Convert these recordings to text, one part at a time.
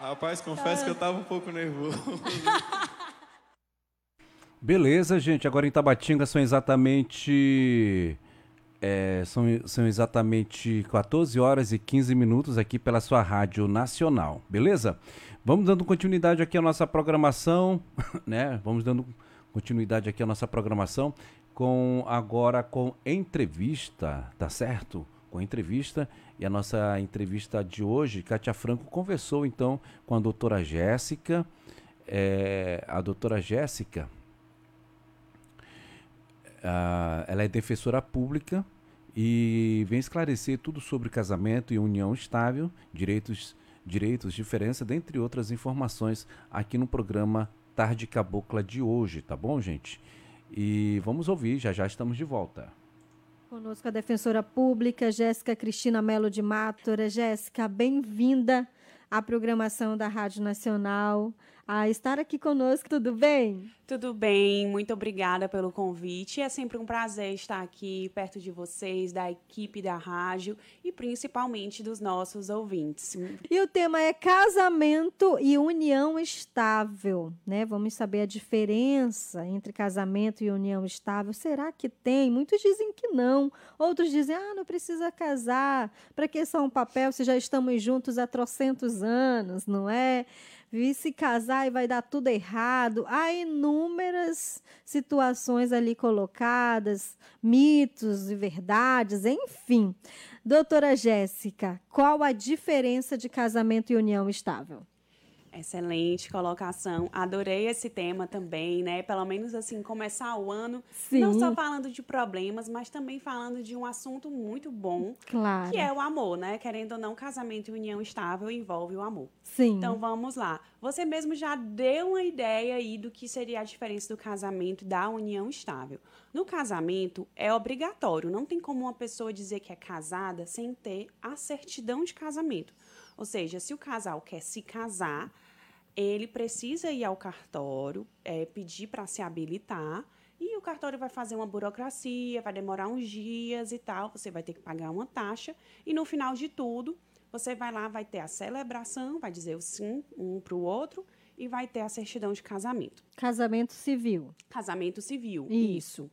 Rapaz, confesso que eu estava um pouco nervoso. Beleza, gente. Agora em Tabatinga são exatamente... são exatamente 14 horas e 15 minutos aqui pela sua Rádio Nacional. Beleza? Vamos dando continuidade aqui à nossa programação, né? Vamos dando continuidade aqui à nossa programação agora com entrevista, tá certo? Com entrevista. E a nossa entrevista de hoje, Kátia Franco conversou então com a doutora Jéssica. A doutora Jéssica, ela é defensora pública e vem esclarecer tudo sobre casamento e união estável, direitos, diferença, dentre outras informações aqui no programa Tarde Cabocla de hoje, tá bom, gente? E vamos ouvir, já estamos de volta. Conosco a defensora pública, Jéssica Cristina Melo de Matora. Jéssica, bem-vinda à programação da Rádio Nacional, a estar aqui conosco, tudo bem? Tudo bem, muito obrigada pelo convite. É sempre um prazer estar aqui perto de vocês, da equipe da rádio e principalmente dos nossos ouvintes. E o tema é casamento e união estável, né? Vamos saber a diferença entre casamento e união estável. Será que tem? Muitos dizem que não. Outros dizem, não precisa casar. Para que só um papel se já estamos juntos há trocentos anos, não é? Vi se casar e vai dar tudo errado. Há inúmeras situações ali colocadas, mitos e verdades, enfim. Doutora Jéssica, qual a diferença de casamento e união estável? Excelente colocação. Adorei esse tema também, né? Pelo menos assim, começar o ano, Sim. Não só falando de problemas, mas também falando de um assunto muito bom, claro, que é o amor, né? Querendo ou não, casamento e união estável envolve o amor. Sim. Então, vamos lá. Você mesmo já deu uma ideia aí do que seria a diferença do casamento e da união estável. No casamento, é obrigatório. Não tem como uma pessoa dizer que é casada sem ter a certidão de casamento. Ou seja, se o casal quer se casar, ele precisa ir ao cartório, pedir para se habilitar, e o cartório vai fazer uma burocracia, vai demorar uns dias e tal, você vai ter que pagar uma taxa, e no final de tudo, você vai lá, vai ter a celebração, vai dizer o sim um para o outro, e vai ter a certidão de casamento. Casamento civil. Casamento civil, isso.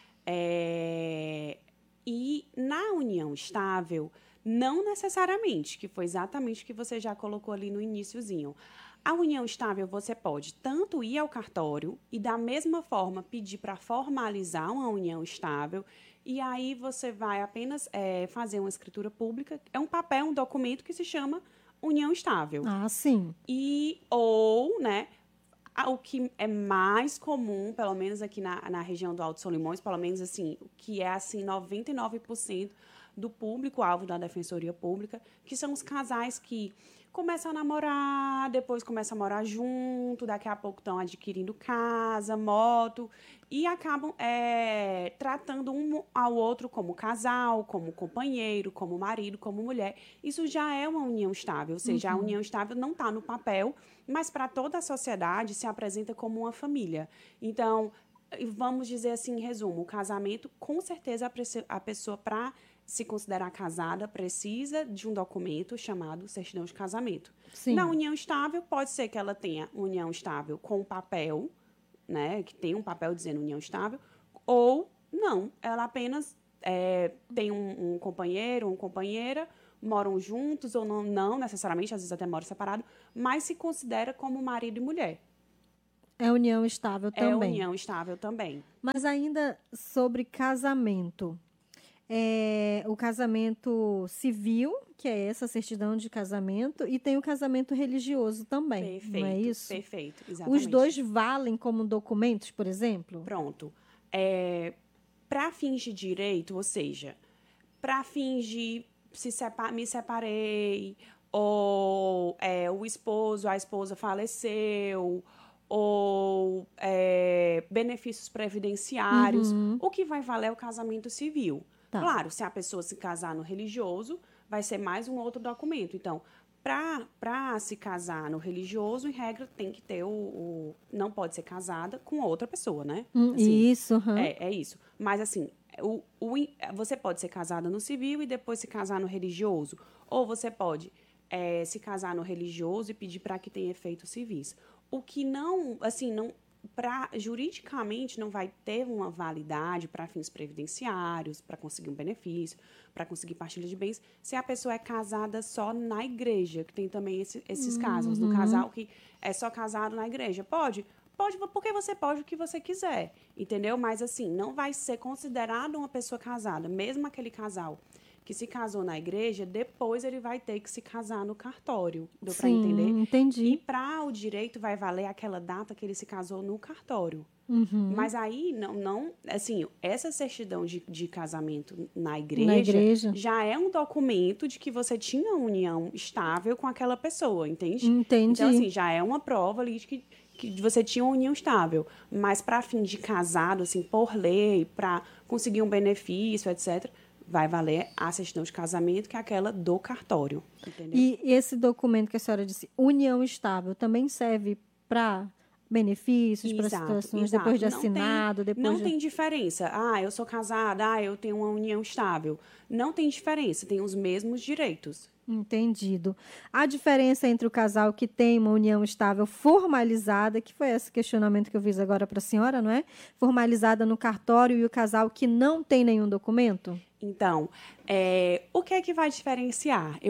E na união estável, não necessariamente, que foi exatamente o que você já colocou ali no iniciozinho. A união estável, você pode tanto ir ao cartório e, da mesma forma, pedir para formalizar uma união estável, e aí você vai apenas fazer uma escritura pública, é um papel, um documento que se chama união estável. Sim. Ou, né, o que é mais comum, pelo menos aqui na região do Alto Solimões, pelo menos assim, o que é assim 99% do público-alvo da Defensoria Pública, que são os casais que começam a namorar, depois começam a morar junto, daqui a pouco estão adquirindo casa, moto, e acabam tratando um ao outro como casal, como companheiro, como marido, como mulher. Isso já é uma união estável, ou seja, a união estável não está no papel, mas para toda a sociedade se apresenta como uma família. Então, vamos dizer assim, em resumo, o casamento, com certeza a pessoa, para se considerar casada, precisa de um documento chamado certidão de casamento. Sim. Na união estável, pode ser que ela tenha união estável com papel, né, que tem um papel dizendo união estável, ou não, ela apenas tem um companheiro ou uma companheira, moram juntos, ou não necessariamente, às vezes até moram separados, mas se considera como marido e mulher. É união estável também. É união estável também. Mas ainda sobre casamento. O casamento civil, que é essa certidão de casamento, e tem o casamento religioso também, Perfeito, não é isso? Perfeito, exatamente. Os dois valem como documentos, por exemplo? Pronto. Para fins de direito, ou seja, para fins de me separei, ou o esposo, a esposa faleceu, ou benefícios previdenciários, o que vai valer é o casamento civil. Tá. Claro, se a pessoa se casar no religioso, vai ser mais um outro documento. Então, para se casar no religioso, em regra, tem que ter não pode ser casada com outra pessoa, né? Assim, isso. É isso. Mas, assim, você pode ser casada no civil e depois se casar no religioso. Ou você pode se casar no religioso e pedir para que tenha efeitos civis. O que não, assim, não, juridicamente não vai ter uma validade para fins previdenciários, para conseguir um benefício, para conseguir partilha de bens, se a pessoa é casada só na igreja, que tem também esses casos, do casal que é só casado na igreja. Pode, porque você pode o que você quiser, entendeu? Mas, assim, não vai ser considerado uma pessoa casada, mesmo aquele casal que se casou na igreja, depois ele vai ter que se casar no cartório. Deu para entender? Entendi. E para o direito vai valer aquela data que ele se casou no cartório. Mas aí, não, assim, essa certidão de casamento na igreja já é um documento de que você tinha união estável com aquela pessoa, entende? Entendi. Então, assim, já é uma prova ali de que você tinha uma união estável. Mas para fim de casado, assim, por lei, para conseguir um benefício, etc., vai valer a certidão de casamento, que é aquela do cartório, entendeu? E esse documento que a senhora disse, união estável, também serve para benefícios, para situações depois de assinado? Não tem diferença. Ah, eu sou casada, eu tenho uma união estável. Não tem diferença, tem os mesmos direitos. Entendido. A diferença entre o casal que tem uma união estável formalizada, que foi esse questionamento que eu fiz agora para a senhora, não é? Formalizada no cartório, e o casal que não tem nenhum documento? Então, o que é que vai diferenciar?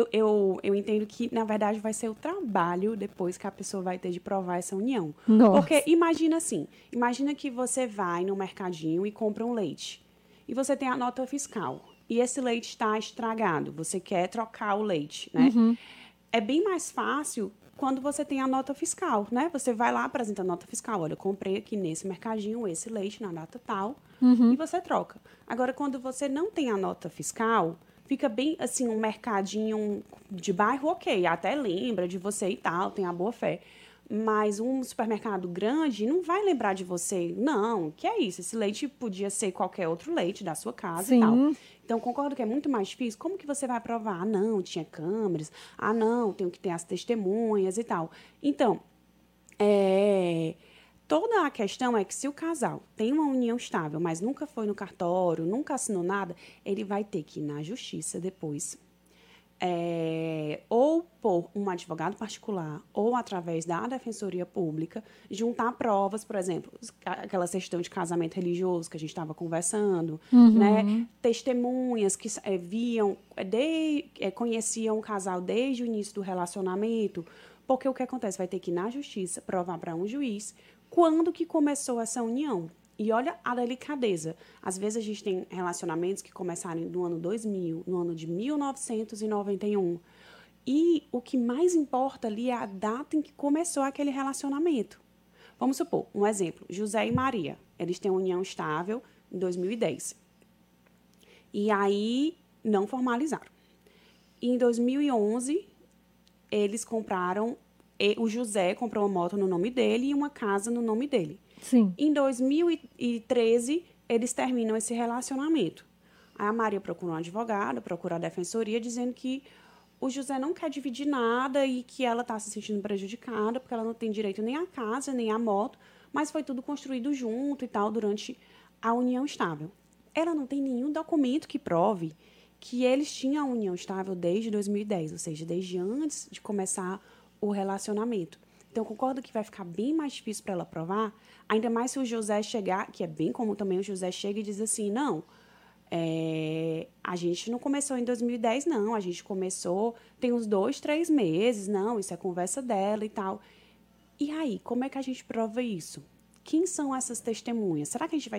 Eu entendo que, na verdade, vai ser o trabalho depois que a pessoa vai ter de provar essa união. Nossa. Porque imagina que você vai no mercadinho e compra um leite. E você tem a nota fiscal. E esse leite está estragado. Você quer trocar o leite, né? É bem mais fácil quando você tem a nota fiscal, né? Você vai lá, apresenta a nota fiscal. Olha, eu comprei aqui nesse mercadinho esse leite na data tal. E você troca. Agora, quando você não tem a nota fiscal, fica bem, assim, um mercadinho de bairro, ok. Até lembra de você e tal, tem a boa fé. Mas um supermercado grande não vai lembrar de você. Não, que é isso? Esse leite podia ser qualquer outro leite da sua casa e tal. Então, concordo que é muito mais difícil. Como que você vai provar? Ah, não, tinha câmeras. Ah, não, tenho que ter as testemunhas e tal. Então, toda a questão é que se o casal tem uma união estável, mas nunca foi no cartório, nunca assinou nada, ele vai ter que ir na justiça depois. Ou por um advogado particular, ou através da Defensoria Pública, juntar provas, por exemplo, aquela certidão de casamento religioso que a gente estava conversando, né? Testemunhas que conheciam o casal desde o início do relacionamento, porque o que acontece? Vai ter que ir na justiça provar para um juiz quando que começou essa união. E olha a delicadeza. Às vezes a gente tem relacionamentos que começaram no ano 2000, no ano de 1991. E o que mais importa ali é a data em que começou aquele relacionamento. Vamos supor, um exemplo, José e Maria. Eles têm uma união estável em 2010. E aí não formalizaram. E em 2011, eles compraram, o José comprou uma moto no nome dele e uma casa no nome dele. Sim. Em 2013, eles terminam esse relacionamento. Aí a Maria procura um advogado, procura a defensoria, dizendo que o José não quer dividir nada e que ela está se sentindo prejudicada, porque ela não tem direito nem à casa, nem à moto, mas foi tudo construído junto e tal, durante a união estável. Ela não tem nenhum documento que prove que eles tinham a união estável desde 2010, ou seja, desde antes de começar o relacionamento. Então, concordo que vai ficar bem mais difícil para ela provar, ainda mais se o José chegar, que é bem comum também, o José chega e diz assim, não, a gente não começou em 2010, não, a gente começou tem uns 2, 3 meses, não, isso é conversa dela e tal. E aí, como é que a gente prova isso? Quem são essas testemunhas? Será que a gente vai